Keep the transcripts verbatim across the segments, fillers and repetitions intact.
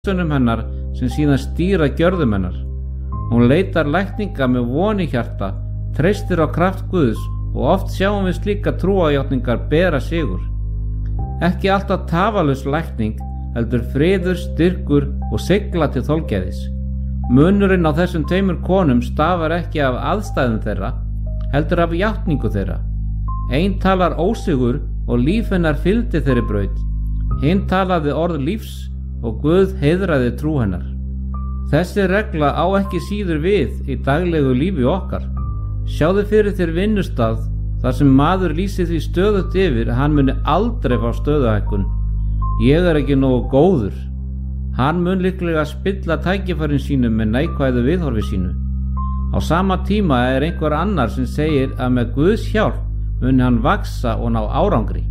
hugsunum hennar sem síðan stýra gjörðum hennar. Hún leitar lækninga með von í hjarta, treystir á kraft Guðs og oft sjáum við slíka trúarjátningar bera sigur. Ekki alltaf tafarlaus lækning, heldur friður, styrkur og sigla til þolgæðis. Munurinn á þessum tveimur konum stafar ekki af aðstæðum þeirra, heldur af játningu þeirra. Ein talar ósigur og líf hennar fylgdi þeirri braut. Hinn talaði orð lífs og Guð heiðraði trú hennar. Þessi regla á ekki síður við í daglegu lífi okkar. Sjáðu fyrir þér vinnustað þar sem maður lýsir því stöðugt yfir að hann muni aldrei fá stöðuhækkun. Ég er ekki nógu góður. Hann mun líklega spilla tækifærin sínum með neikvæðu viðhorfi sínu. Á sama tíma er einhver annar sem segir að með Guðs hjálp muni hann vaksa og ná árangri.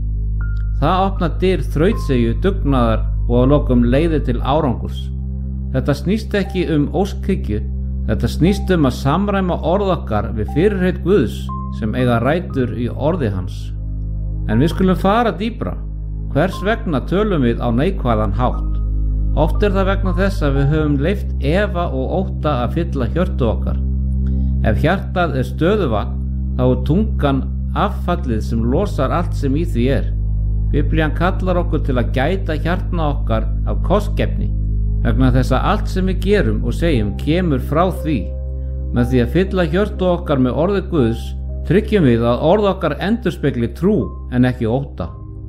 Það opnar dyr þrautseigju, dugnaðar og að lokum leiðir til árangurs. Þetta snýst ekki um óskhyggju, þetta snýst um að samræma orð okkar við fyrirheit Guðs sem eiga rætur í orði hans. En við skulum fara dýpra. Hvers vegna tölum við á neikvæðan hátt? Oft er það vegna þess að við höfum leyft efa og ótta að fylla hjörtu okkar. Ef hjartað er stöðuvatn, þá er tungan affallið sem losar allt sem í því er. Biblían kallar okkur til að gæta hjartna okkar af kostgæfni, vegna þess að allt sem við gerum og segjum kemur frá því. Með því að fylla hjörtu okkar með orði Guðs, tryggjum við að orð okkar endurspegli trú en ekki ótta.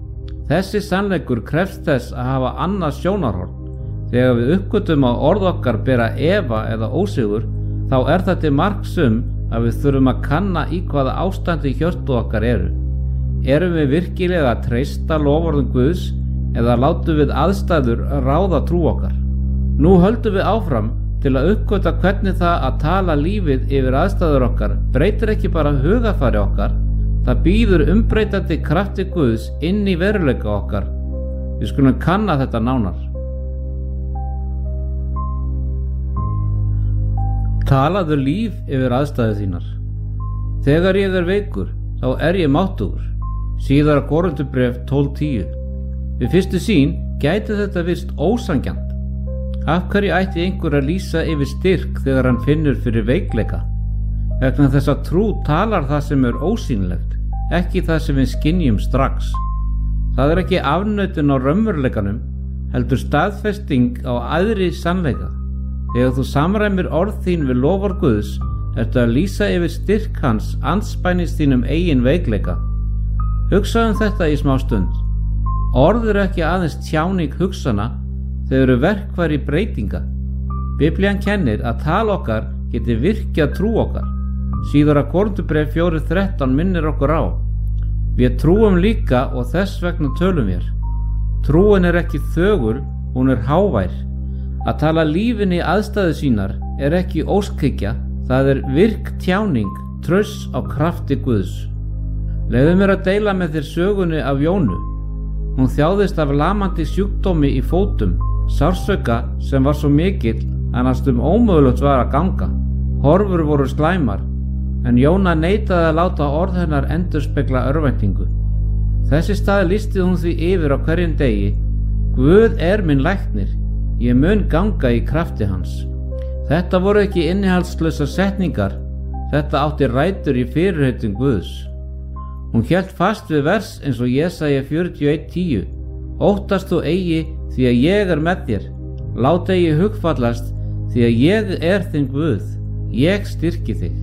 Þessi sannleikur krefst þess að hafa annað sjónarhorn. Þegar við uppgötum að orð okkar bera efa eða ósigur, þá er það til marks um að við þurfum að kanna í hvaða ástandi hjörtu okkar eru. Erum við virkilega að treysta loforðum Guðs eða látum við aðstæður ráða trú okkar? Nú höldum við áfram til að uppgöta hvernig það að tala lífið yfir aðstæður okkar breytir ekki bara hugafari okkar, það býður umbreytandi krafti Guðs inn í veruleika okkar. Við skulum kanna þetta nánar. Talaðu líf yfir aðstæður þínar. Þegar ég er veikur, þá er ég máttugur. Síðara Korinthubréf tólf tíu. Við fyrstu sýn gæti þetta virst ósanngjarnt. Af hverju ætti einhver að lýsa yfir styrk þegar hann finnur fyrir veikleika? Vegna þess að trú talar það sem er ósýnilegt, ekki það sem við skynjum strax. Það er ekki afnautun á raunveruleikanum, heldur staðfesting á æðri sannleika. Þegar þú samræmir orð þín við lofar Guðs, ertu að lýsa yfir styrk hans andspænis þínum eigin veikleika. Hugsaðu um þetta í smá stund. Orð eru ekki aðeins tjáning hugsana, þau eru verkfæri breytinga. Biblían kennir að tal okkar geti virkjað trú okkar. Síðara Korinthubréf fjórir þrettán minnir okkur á. Við trúum líka og þess vegna tölum við. Trúin er ekki þögul, hún er hávær. Að tala lífin í aðstæðu sínar er ekki óskhyggja, það er virk tjáning, trausts á krafti Guðs. Leyfðu mér að deila með þér sögunni af Jónu. Hún þjáðist af lamandi sjúkdómi í fótum, sársauka sem var svo mikill að næstum ómögulegt var að ganga. Horfur voru slæmar, en Jóna neitaði að láta orð hennar endurspegla örvæntingu. Þessi stað lýsti hún því yfir á hverjum degi: Guð er minn læknir, ég mun ganga í krafti hans. Þetta voru ekki innihaldslausar setningar, þetta átti rætur í fyrirheitum Guðs. Hún hélt fast við vers eins og Jesaja fjörutíu og eitt tíu. Óttast þú eigi því að ég er með þér, lát eigi hugfallast því að ég er þinn Guð, ég styrki þig.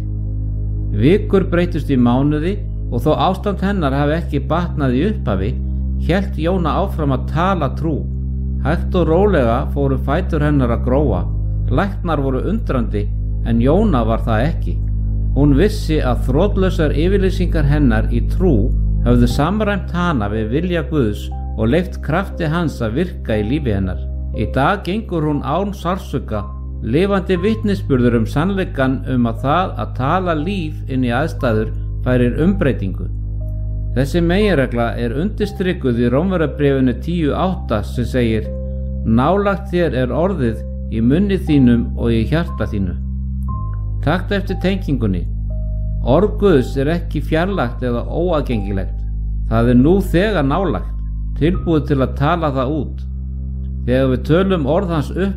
Vikur breytust í mánuði og þó ástand hennar hafi ekki batnað í upphafi, hélt Jóna áfram að tala trú. Hægt og rólega fóru fætur hennar að gróa, læknar voru undrandi, en Jóna var það ekki. Hún vissi að þrotlausar yfirlýsingar hennar í trú höfðu samræmt hana við vilja Guðs og leyft krafti hans að virka í lífi hennar. Í dag gengur hún án sársauka, lifandi vitnisburður um sannleikann um að það að tala líf inn í aðstæður færir umbreytingu. Þessi meginregla er undirstrikuð í Rómverjabréfinu tíu átta sem segir: Nálægt þér er orðið í munni þínum og í hjarta þínu. Taktu eftir tengingunni. Orð Guðs er ekki fjarlægt eða óaðgengilegt. Það er nú þegar nálægt, tilbúið til að tala það út. Þegar við tölum orð hans upp